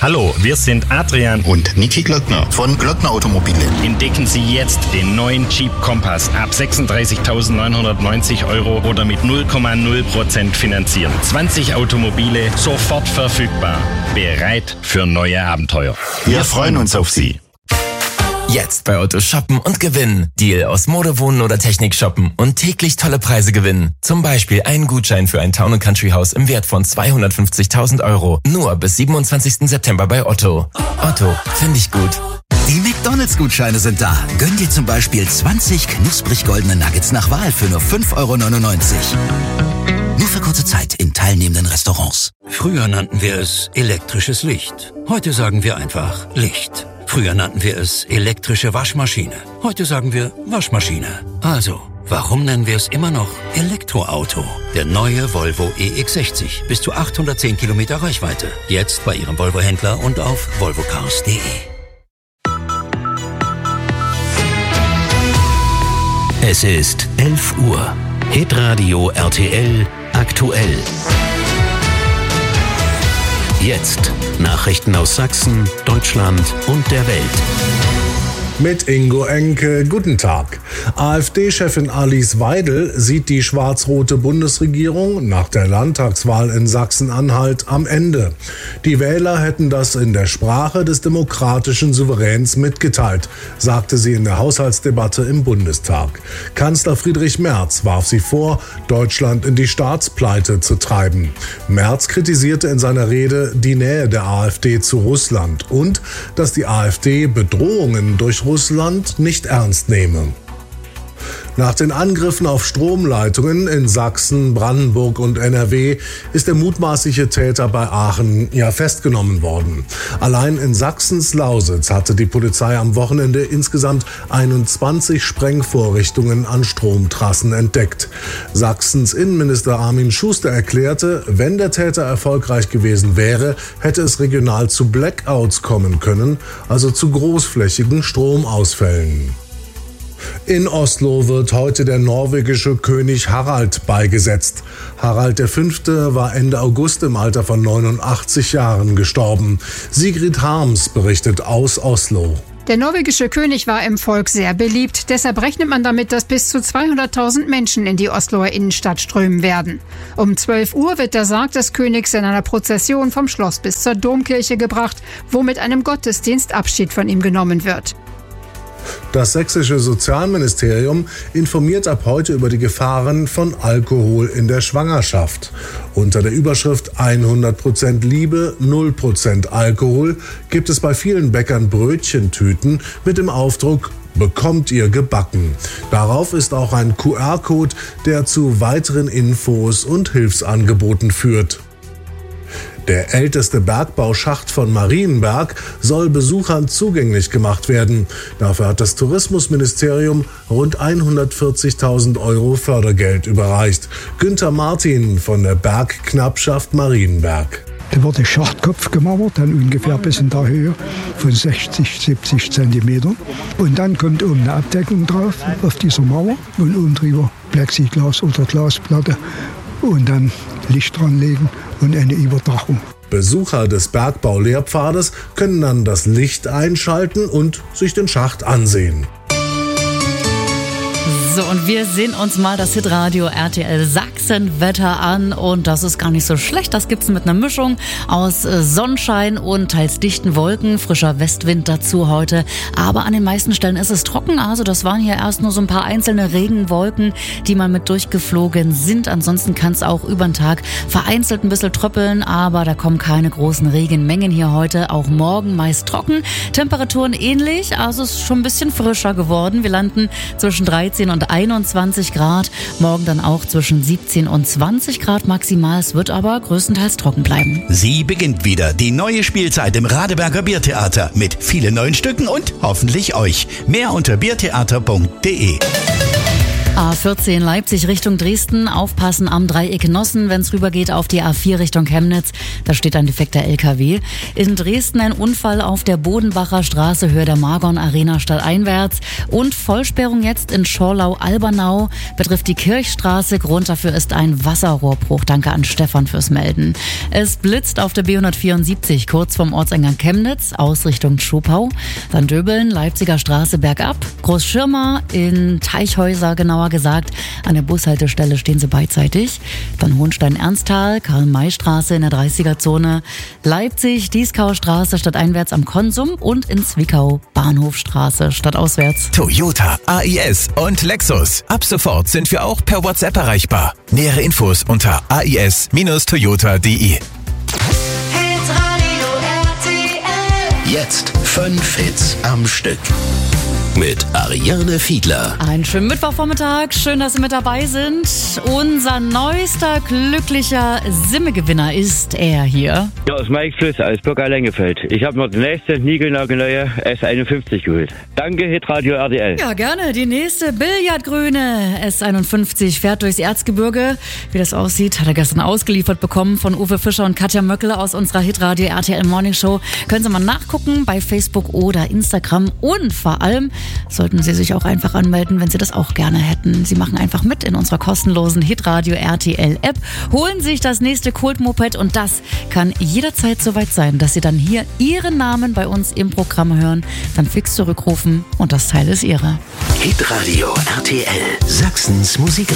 Hallo, wir sind Adrian und Niki Glockner von Glockner Automobile. Entdecken Sie jetzt den neuen Jeep Compass ab 36.990 € oder mit 0,0% finanzieren. 20 Automobile sofort verfügbar. Bereit für neue Abenteuer. Wir freuen uns auf Sie. Jetzt bei Otto shoppen und gewinnen. Deal aus Mode, Wohnen oder Technik shoppen und täglich tolle Preise gewinnen. Zum Beispiel einen Gutschein für ein Town & Country Haus im Wert von 250.000 €. Nur bis 27. September bei Otto. Otto, finde ich gut. Die McDonalds-Gutscheine sind da. Gönn dir zum Beispiel 20 knusprig goldene Nuggets nach Wahl für nur 5,99 €. Nur für kurze Zeit in teilnehmenden Restaurants. Früher nannten wir es elektrisches Licht. Heute sagen wir einfach Licht. Früher nannten wir es elektrische Waschmaschine. Heute sagen wir Waschmaschine. Also, warum nennen wir es immer noch Elektroauto? Der neue Volvo EX60. Bis zu 810 Kilometer Reichweite. Jetzt bei Ihrem Volvo-Händler und auf volvocars.de. Es ist 11 Uhr. Hitradio RTL aktuell. Jetzt Nachrichten aus Sachsen, Deutschland und der Welt. Mit Ingo Enke, guten Tag. AfD-Chefin Alice Weidel sieht die schwarz-rote Bundesregierung nach der Landtagswahl in Sachsen-Anhalt am Ende. Die Wähler hätten das in der Sprache des demokratischen Souveräns mitgeteilt, sagte sie in der Haushaltsdebatte im Bundestag. Kanzler Friedrich Merz warf sie vor, Deutschland in die Staatspleite zu treiben. Merz kritisierte in seiner Rede die Nähe der AfD zu Russland und dass die AfD Bedrohungen durch Russland nicht ernst nehme. Nach den Angriffen auf Stromleitungen in Sachsen, Brandenburg und NRW ist der mutmaßliche Täter bei Aachen festgenommen worden. Allein in Sachsens Lausitz hatte die Polizei am Wochenende insgesamt 21 Sprengvorrichtungen an Stromtrassen entdeckt. Sachsens Innenminister Armin Schuster erklärte, wenn der Täter erfolgreich gewesen wäre, hätte es regional zu Blackouts kommen können, also zu großflächigen Stromausfällen. In Oslo wird heute der norwegische König Harald beigesetzt. Harald V. war Ende August im Alter von 89 Jahren gestorben. Sigrid Harms berichtet aus Oslo. Der norwegische König war im Volk sehr beliebt. Deshalb rechnet man damit, dass bis zu 200.000 Menschen in die Osloer Innenstadt strömen werden. Um 12 Uhr wird der Sarg des Königs in einer Prozession vom Schloss bis zur Domkirche gebracht, wo mit einem Gottesdienst Abschied von ihm genommen wird. Das sächsische Sozialministerium informiert ab heute über die Gefahren von Alkohol in der Schwangerschaft. Unter der Überschrift 100% Liebe, 0% Alkohol gibt es bei vielen Bäckern Brötchentüten mit dem Aufdruck "Bekommt ihr gebacken". Darauf ist auch ein QR-Code, der zu weiteren Infos und Hilfsangeboten führt. Der älteste Bergbauschacht von Marienberg soll Besuchern zugänglich gemacht werden. Dafür hat das Tourismusministerium rund 140.000 € Fördergeld überreicht. Günther Martin von der Bergknappschaft Marienberg. Da wird der Schachtkopf gemauert, dann ungefähr bis in der Höhe von 60, 70 Zentimetern. Und dann kommt oben eine Abdeckung drauf auf dieser Mauer und oben drüber Plexiglas oder Glasplatte und dann Licht dran legen und eine Überdachung. Besucher des Bergbaulehrpfades können dann das Licht einschalten und sich den Schacht ansehen. So, und wir sehen uns mal das Hitradio RTL Sachsen-Wetter an und das ist gar nicht so schlecht. Das gibt's mit einer Mischung aus Sonnenschein und teils dichten Wolken, frischer Westwind dazu heute. Aber an den meisten Stellen ist es trocken, also das waren hier erst nur so ein paar einzelne Regenwolken, die mal mit durchgeflogen sind. Ansonsten kann es auch über den Tag vereinzelt ein bisschen tröppeln, aber da kommen keine großen Regenmengen hier heute. Auch morgen meist trocken, Temperaturen ähnlich, also es ist schon ein bisschen frischer geworden. Wir landen zwischen 13 und 21 Grad, morgen dann auch zwischen 17 und 20 Grad maximal. Es wird aber größtenteils trocken bleiben. Sie beginnt wieder, die neue Spielzeit im Radeberger Biertheater mit vielen neuen Stücken und hoffentlich euch. Mehr unter biertheater.de. A14 Leipzig Richtung Dresden, aufpassen am Dreieck Nossen, wenn es rübergeht auf die A4 Richtung Chemnitz, da steht ein defekter LKW. In Dresden ein Unfall auf der Bodenbacher Straße, Höhe der Margon Arena stadteinwärts und Vollsperrung jetzt in Schorlau-Albernau, betrifft die Kirchstraße, Grund dafür ist ein Wasserrohrbruch. Danke an Stefan fürs Melden. Es blitzt auf der B174 kurz vom Ortseingang Chemnitz, Ausrichtung Schopau, dann Döbeln, Leipziger Straße bergab, Großschirmer in Teichhäuser genauer gesagt. An der Bushaltestelle stehen sie beidseitig. Dann Hohenstein-Ernsthal, Karl-May-Straße in der 30er-Zone, Leipzig, Dieskaustraße stadteinwärts am Konsum und in Zwickau, Bahnhofstraße stadtauswärts. Toyota, AIS und Lexus. Ab sofort sind wir auch per WhatsApp erreichbar. Nähere Infos unter ais-toyota.de. Jetzt 5 Hits am Stück. Mit Ariane Fiedler. Einen schönen Mittwochvormittag, schön, dass Sie mit dabei sind. Unser neuester glücklicher Simme-Gewinner ist er hier. Ja, aus Mike Flüsse aus Burger-Lengefeld. Ich habe mir die nächste niegelnagelneue S51 geholt. Danke, Hitradio RTL. Ja, gerne. Die nächste Billardgrüne S51 fährt durchs Erzgebirge. Wie das aussieht, hat er gestern ausgeliefert bekommen von Uwe Fischer und Katja Möckel aus unserer Hitradio RTL Morning Show. Können Sie mal nachgucken bei Facebook oder Instagram und vor allem sollten Sie sich auch einfach anmelden, wenn Sie das auch gerne hätten. Sie machen einfach mit in unserer kostenlosen Hitradio RTL App, holen sich das nächste Kult-Moped und das kann jederzeit soweit sein, dass Sie dann hier Ihren Namen bei uns im Programm hören, dann fix zurückrufen und das Teil ist Ihre. Hitradio RTL, Sachsens Musik.